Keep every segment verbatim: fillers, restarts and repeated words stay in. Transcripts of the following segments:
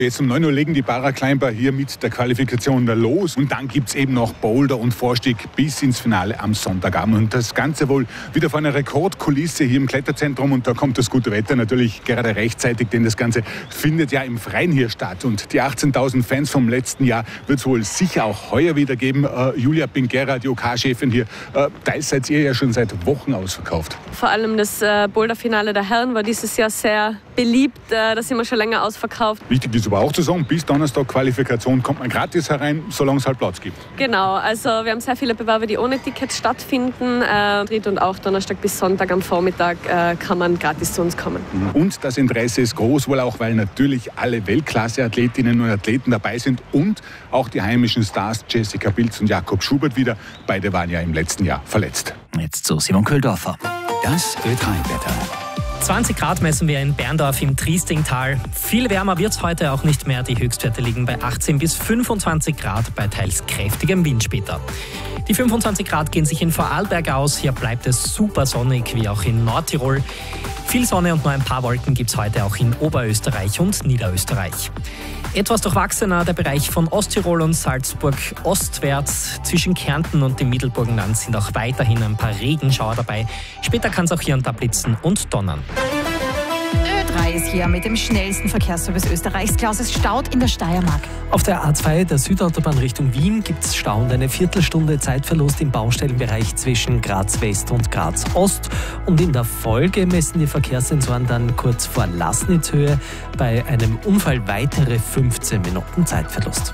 Jetzt um neun Uhr legen die Paraclimber hier mit der Qualifikation los. Und dann gibt es eben noch Boulder und Vorstieg bis ins Finale am Sonntagabend. Und das Ganze wohl wieder vor einer Rekordkulisse hier im Kletterzentrum. Und da kommt das gute Wetter natürlich gerade rechtzeitig, denn das Ganze findet ja im Freien hier statt. Und die achtzehntausend Fans vom letzten Jahr wird es wohl sicher auch heuer wieder geben. Äh, Julia Pinguera, die OK-Chefin hier, äh, da seid ihr ja schon seit Wochen ausverkauft. Vor allem das äh, Boulder-Finale der Herren war dieses Jahr sehr beliebt. Äh, da sind wir schon länger ausverkauft. Wichtig ist aber auch zu sagen, bis Donnerstag Qualifikation kommt man gratis herein, solange es halt Platz gibt. Genau, also wir haben sehr viele Bewerber, die ohne Ticket stattfinden. Äh, und auch Donnerstag bis Sonntag am Vormittag äh, kann man gratis zu uns kommen. Und das Interesse ist groß, wohl auch, weil natürlich alle Weltklasse-Athletinnen und Athleten dabei sind und auch die heimischen Stars Jessica Pilz und Jakob Schubert wieder. Beide waren ja im letzten Jahr verletzt. Jetzt zu Simon Köhldorfer. Das Ö drei Wetter. zwanzig Grad messen wir in Berndorf im Triestingtal. Viel wärmer wird es heute auch nicht mehr. Die Höchstwerte liegen bei achtzehn bis fünfundzwanzig Grad bei teils kräftigem Wind später. Die fünfundzwanzig Grad gehen sich in Vorarlberg aus. Hier bleibt es super sonnig, wie auch in Nordtirol. Viel Sonne und nur ein paar Wolken gibt es heute auch in Oberösterreich und Niederösterreich. Etwas durchwachsener der Bereich von Osttirol und Salzburg ostwärts. Zwischen Kärnten und dem Mittelburgenland sind auch weiterhin ein paar Regenschauer dabei. Später kann es auch hier und da blitzen und donnern. Ö drei ist hier mit dem schnellsten Verkehrsservice Österreichs. Klaus, es staut in der Steiermark. Auf der A zwei, der Südautobahn Richtung Wien, gibt es Stau und eine Viertelstunde Zeitverlust im Baustellenbereich zwischen Graz West und Graz Ost. Und in der Folge messen die Verkehrssensoren dann kurz vor Laßnitzhöhe bei einem Unfall weitere fünfzehn Minuten Zeitverlust.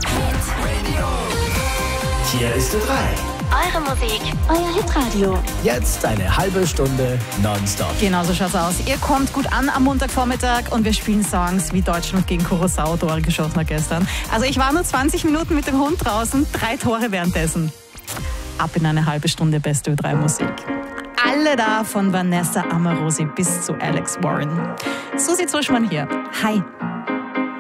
Hier ist Ö drei. Eure Musik, euer Hitradio. Jetzt eine halbe Stunde nonstop. Genau so schaut's aus. Ihr kommt gut an am Montagvormittag und wir spielen Songs wie Deutschland gegen Curaçao, Tore geschossen hat gestern. Also ich war nur zwanzig Minuten mit dem Hund draußen, drei Tore währenddessen. Ab in eine halbe Stunde beste Ö drei Musik. Alle da, von Vanessa Amorosi bis zu Alex Warren. Susi Zuschmann hier. Hi.